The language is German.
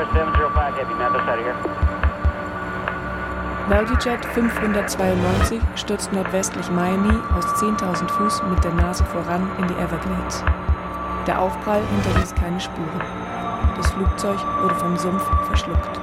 705 Heavy, Memphis out of here. Vertijet 592 stürzt nordwestlich Miami aus 10.000 Fuß mit der Nase voran in die Everglades. Der Aufprall hinterließ keine Spuren. Das Flugzeug wurde vom Sumpf verschluckt.